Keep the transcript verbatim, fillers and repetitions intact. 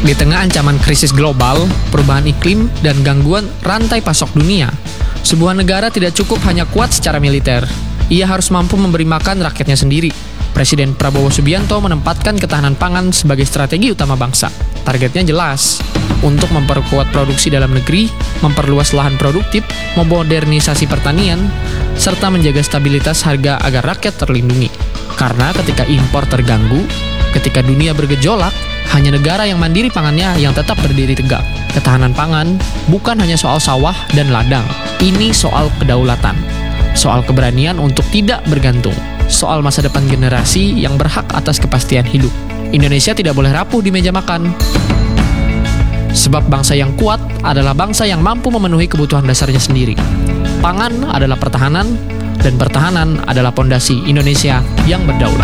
Di tengah ancaman krisis global, perubahan iklim, dan gangguan rantai pasok dunia, sebuah negara tidak cukup hanya kuat secara militer. Ia harus mampu memberi makan rakyatnya sendiri. Presiden Prabowo Subianto menempatkan ketahanan pangan sebagai strategi utama bangsa. Targetnya jelas, untuk memperkuat produksi dalam negeri, memperluas lahan produktif, memodernisasi pertanian, serta menjaga stabilitas harga agar rakyat terlindungi. Karena ketika impor terganggu, ketika dunia bergejolak, hanya negara yang mandiri pangannya yang tetap berdiri tegak. Ketahanan pangan bukan hanya soal sawah dan ladang. Ini soal kedaulatan, soal keberanian untuk tidak bergantung, soal masa depan generasi yang berhak atas kepastian hidup. Indonesia tidak boleh rapuh di meja makan. Sebab bangsa yang kuat adalah bangsa yang mampu memenuhi kebutuhan dasarnya sendiri. Pangan adalah pertahanan, dan pertahanan adalah pondasi Indonesia yang berdaulat.